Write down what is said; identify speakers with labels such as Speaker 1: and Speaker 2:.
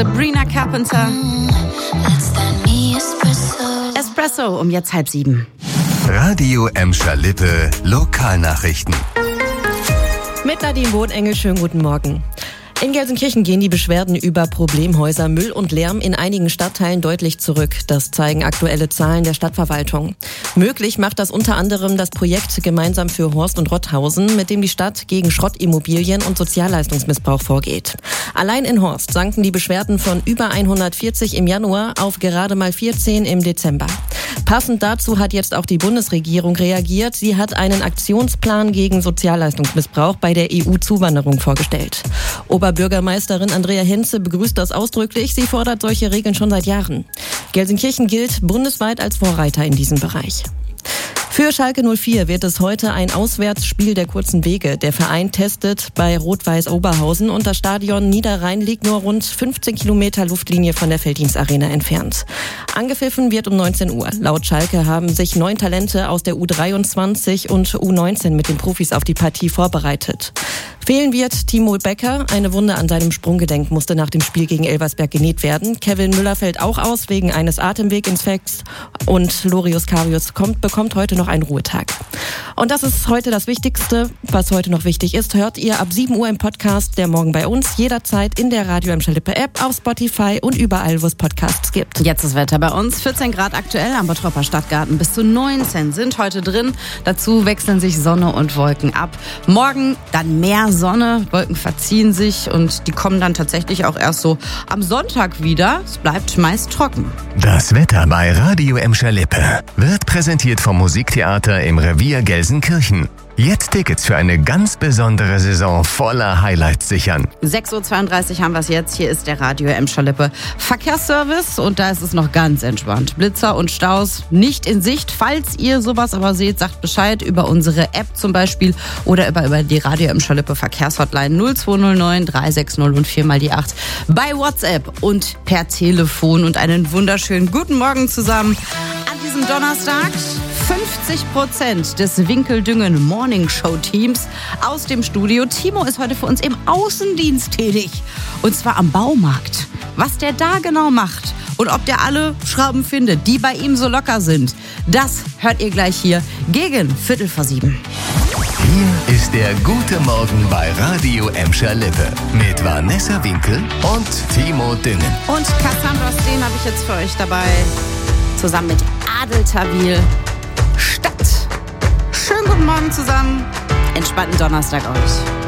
Speaker 1: Sabrina Carpenter. Espresso um jetzt 6:30.
Speaker 2: Radio Emscher Lippe Lokalnachrichten.
Speaker 3: Mit Nadine Bohnengel, schönen guten Morgen. In Gelsenkirchen gehen die Beschwerden über Problemhäuser, Müll und Lärm in einigen Stadtteilen deutlich zurück. Das zeigen aktuelle Zahlen der Stadtverwaltung. Möglich macht das unter anderem das Projekt Gemeinsam für Horst und Rotthausen, mit dem die Stadt gegen Schrottimmobilien und Sozialleistungsmissbrauch vorgeht. Allein in Horst sanken die Beschwerden von über 140 im Januar auf gerade mal 14 im Dezember. Passend dazu hat jetzt auch die Bundesregierung reagiert. Sie hat einen Aktionsplan gegen Sozialleistungsmissbrauch bei der EU-Zuwanderung vorgestellt. Oberbürgermeisterin Andrea Henze begrüßt das ausdrücklich. Sie fordert solche Regeln schon seit Jahren. Gelsenkirchen gilt bundesweit als Vorreiter in diesem Bereich. Für Schalke 04 wird es heute ein Auswärtsspiel der kurzen Wege. Der Verein testet bei Rot-Weiß Oberhausen und das Stadion Niederrhein liegt nur rund 15 Kilometer Luftlinie von der Felddienstarena entfernt. Angepfiffen wird um 19 Uhr. Laut Schalke haben sich 9 Talente aus der U23 und U19 mit den Profis auf die Partie vorbereitet. Fehlen wird Timo Becker. Eine Wunde an seinem Sprunggelenk musste nach dem Spiel gegen Elversberg genäht werden. Kevin Müller fällt auch aus wegen eines Atemweginfekts. Und Lorius Karius bekommt heute noch einen Ruhetag. Und das ist heute das Wichtigste. Was heute noch wichtig ist, hört ihr ab 7 Uhr im Podcast der Morgen bei uns. Jederzeit in der Radio Emscher Lippe App, auf Spotify und überall, wo es Podcasts gibt.
Speaker 1: Jetzt das Wetter bei uns. 14 Grad aktuell am Bottropper Stadtgarten. Bis zu 19 sind heute drin. Dazu wechseln sich Sonne und Wolken ab. Morgen dann mehr Sonne. Wolken verziehen sich und die kommen dann tatsächlich auch erst so am Sonntag wieder. Es bleibt meist trocken.
Speaker 2: Das Wetter bei Radio Emscher Lippe wird präsentiert vom Musiktheater im Revier Gelsenkirchen. Jetzt Tickets für eine ganz besondere Saison voller Highlights sichern.
Speaker 1: 6:32 Uhr haben wir es jetzt. Hier ist der Radio Emscher Lippe Verkehrsservice und da ist es noch ganz entspannt. Blitzer und Staus nicht in Sicht. Falls ihr sowas aber seht, sagt Bescheid über unsere App zum Beispiel oder über die Radio Emscher Lippe Verkehrshotline 0209 360 und 4x8 bei WhatsApp und per Telefon. Und einen wunderschönen guten Morgen zusammen an diesem Donnerstag. 50% des Winkeldüngen Morning Show Teams aus dem Studio. Timo ist heute für uns im Außendienst tätig. Und zwar am Baumarkt. Was der da genau macht und ob der alle Schrauben findet, die bei ihm so locker sind, das hört ihr gleich hier gegen 6:45.
Speaker 2: Hier ist der gute Morgen bei Radio Emscher Lippe mit Vanessa Winkel und Timo Düngen.
Speaker 1: Und Cassandra Steen habe ich jetzt für euch dabei. Zusammen mit Adel Tawil. Stadt. Schönen guten Morgen zusammen. Entspannten Donnerstag euch.